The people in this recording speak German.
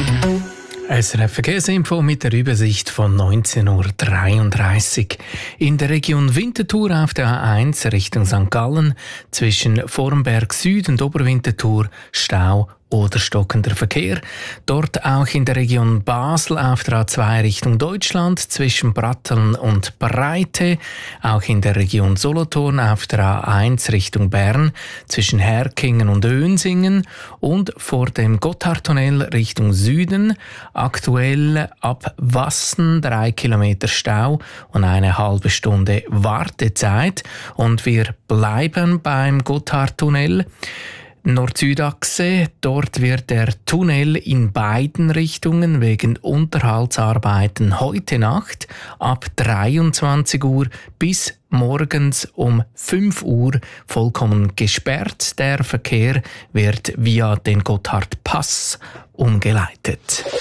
SRF Verkehrsinfo mit der Übersicht von 19.33 Uhr. In der Region Winterthur auf der A1 Richtung St. Gallen zwischen Vormberg Süd und Oberwinterthur Stau oder stockender Verkehr. Dort auch in der Region Basel auf der A2 Richtung Deutschland zwischen Bratteln und Breite. Auch in der Region Solothurn auf der A1 Richtung Bern zwischen Herkingen und Önsingen und vor dem Gotthardtunnel Richtung Süden. Aktuell ab Wassen 3 Kilometer Stau und eine halbe Stunde Wartezeit. Und wir bleiben beim Gotthardtunnel. Nord-Süd-Achse, dort wird der Tunnel in beiden Richtungen wegen Unterhaltsarbeiten heute Nacht ab 23 Uhr bis morgens um 5 Uhr vollkommen gesperrt. Der Verkehr wird via den Gotthardpass umgeleitet.